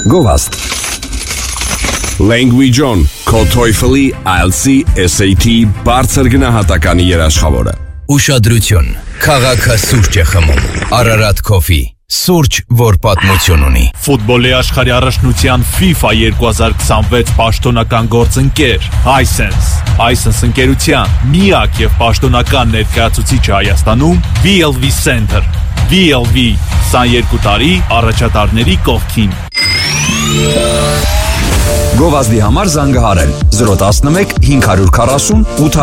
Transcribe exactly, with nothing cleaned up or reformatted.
Գովաստ Language On, քո TOEFL-ի, IELTS-ի, S A T բարձր գնահատականի երաշխավորը։ Ուշադրություն, քաղաքը սուրճ է խմում, Ararat Coffee, սուրճ, որ պատմություն ունի։ Ֆուտբոլի աշխարհի առաջնության FIFA երկու հազար քսանվեց պաշտոնական գործընկեր Hisense։ Hisense ընկերության միակ եւ պաշտոնական ներկայացուցիչը Հայաստանում V L V Center։ V L V քսաներկու տարի առաջատարների կողքին։ Գովազդի համար զանգահարել զրո տասնմեկ հինգ քառ ութ